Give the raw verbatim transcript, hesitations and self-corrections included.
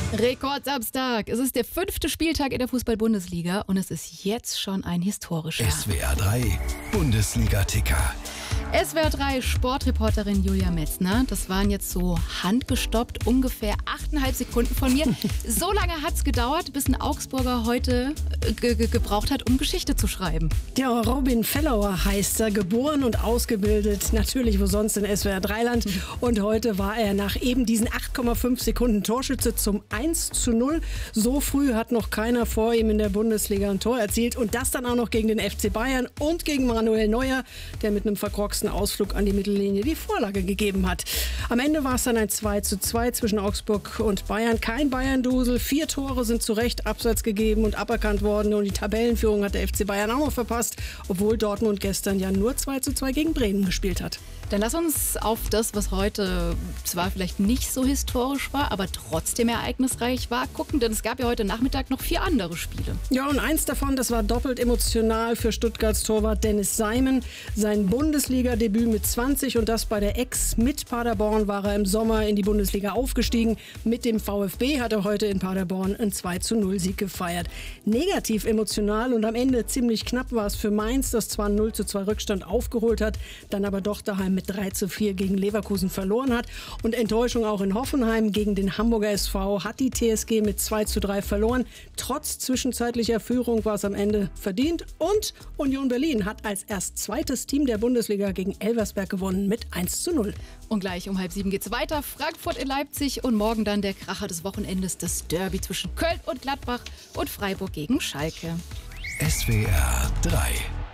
Rekordsamstag. Es ist der fünfte Spieltag in der Fußball-Bundesliga und es ist jetzt schon ein historischer. S W R drei Bundesliga-Ticker. S W R drei Sportreporterin Julia Metzner. Das waren jetzt so handgestoppt ungefähr achteinhalb Sekunden von mir. So lange hat es gedauert, bis ein Augsburger heute ge ge gebraucht hat, um Geschichte zu schreiben. Ja, Robin Fellauer heißt er, geboren und ausgebildet, natürlich wo sonst in S W R drei Land. Und heute war er nach eben diesen acht Komma fünf Sekunden Torschütze zum eins zu null. So früh hat noch keiner vor ihm in der Bundesliga ein Tor erzielt. Und das dann auch noch gegen den F C Bayern und gegen Manuel Neuer, der mit einem verkorksten Ausflug an die Mittellinie die Vorlage gegeben hat. Am Ende war es dann ein zwei zu zwei zwischen Augsburg und Bayern. Kein Bayern-Dusel. Vier Tore sind zu Recht abseits gegeben und aberkannt worden. Und die Tabellenführung hat der F C Bayern auch noch verpasst, obwohl Dortmund gestern ja nur zwei zu zwei gegen Bremen gespielt hat. Dann lass uns auf das, was heute zwar vielleicht nicht so historisch war, aber trotzdem ereignisreich war, gucken, denn es gab ja heute Nachmittag noch vier andere Spiele. Ja, und eins davon, das war doppelt emotional für Stuttgarts Torwart Dennis Seimen. Sein Bundesliga-Debüt mit zwanzig und das bei der Ex. Mit Paderborn war er im Sommer in die Bundesliga aufgestiegen. Mit dem VfB hat er heute in Paderborn einen zwei zu null Sieg gefeiert. Negativ emotional und am Ende ziemlich knapp war es für Mainz, das zwar null zu zwei Rückstand aufgeholt hat, dann aber doch daheim mit drei zu vier gegen Leverkusen verloren hat. Und Enttäuschung auch in Hoffenheim gegen den Hamburger S V hat die T S G mit zwei zu drei verloren. Trotz zwischenzeitlicher Führung war es am Ende verdient. Und Union Berlin hat als erst zweites Team der Bundesliga gegen Elversberg gewonnen mit eins zu null. Und gleich um halb sieben geht's weiter. Frankfurt in Leipzig und morgen dann der Kracher des Wochenendes, das Derby zwischen Köln und Gladbach und Freiburg gegen Schalke. S W R drei